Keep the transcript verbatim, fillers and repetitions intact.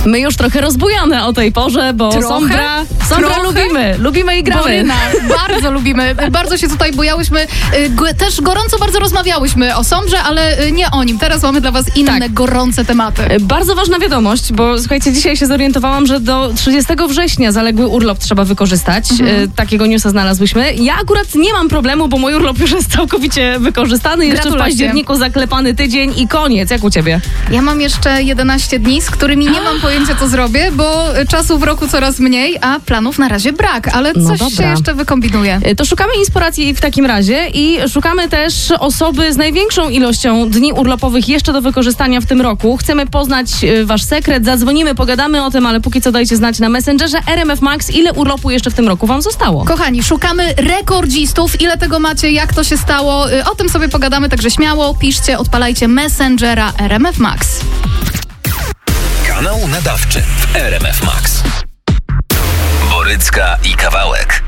My już trochę rozbujane o tej porze, bo Trochę? Sombra, Sombra Trochę? lubimy, lubimy i gramy. Boryna, bardzo lubimy. Bardzo się tutaj bojałyśmy. Y, g- Też gorąco bardzo rozmawiałyśmy o Sombrze, ale y, nie o nim. Teraz mamy dla was inne Tak. gorące tematy. E, Bardzo ważna wiadomość, bo słuchajcie, dzisiaj się zorientowałam, że do trzydziestego września zaległy urlop trzeba wykorzystać. Mhm. E, Takiego newsa znalazłyśmy. Ja akurat nie mam problemu, bo mój urlop już jest całkowicie wykorzystany. Jeszcze w Gratulacje. październiku zaklepany tydzień i koniec. Jak u ciebie? Ja mam jeszcze jedenaście dni, z którymi nie mam pojęcia, co zrobię, bo y, czasu w roku coraz mniej, a planów na razie brak, ale No coś się dobra. jeszcze wykombinuje. E, To szukamy inspiracji w takim razie i szukamy też osoby z największą ilością dni urlopowych jeszcze do wykorzystania w tym roku. Chcemy poznać e, wasz sekret, zadzwonimy, pogadamy o tym, ale póki co dajcie znać na Messengerze R M F Max, ile urlopu jeszcze w tym roku wam zostało. Kochani, szukamy rekordzistów. Ile tego macie, jak to się stało? Y, O tym sobie pogadamy, także śmiało piszcie, odpalajcie Messengera R M F Max. Kanał nadawczy w R M F Max. Borycka i Kawałek.